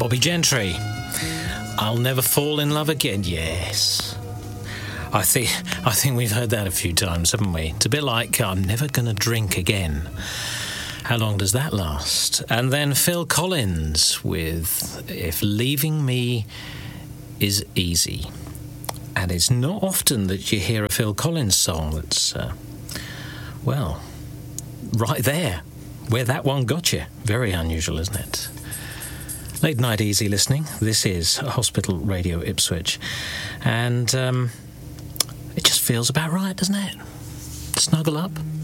Bobby Gentry. I'll never fall in love again. Yes. I think we've heard that a few times, haven't we? It's a bit like I'm never going to drink again. How long does that last? And then Phil Collins with If Leaving Me Is Easy. And it's not often that you hear a Phil Collins song that's, well, right there, where that one got you. Very unusual, isn't it? Late night easy listening. This is Hospital Radio Ipswich. And it just feels about right, doesn't it? Snuggle up.